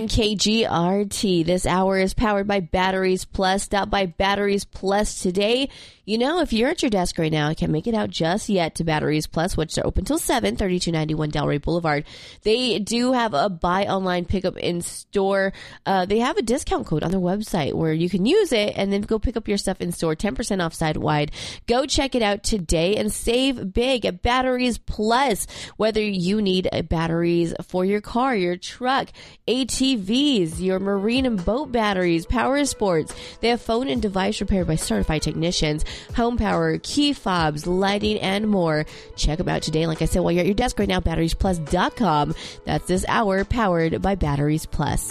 KGRT. This hour is powered by Batteries Plus. Stop by Batteries Plus today. You know, if you're at your desk right now, I can't make it out just yet to Batteries Plus, which are open till 7, 3291 Delray Boulevard. They do have a buy online, pickup in store. They have a discount code on their website where you can use it and then go pick up your stuff in store, 10% off side-wide. Go check it out today and save big at Batteries Plus. Whether you need batteries for your car, your truck, ATVs, your marine and boat batteries, power sports. They have phone and device repaired by certified technicians, home power, key fobs, lighting, and more. Check them out today. Like I said, while you're at your desk right now, batteriesplus.com. That's this hour powered by Batteries Plus.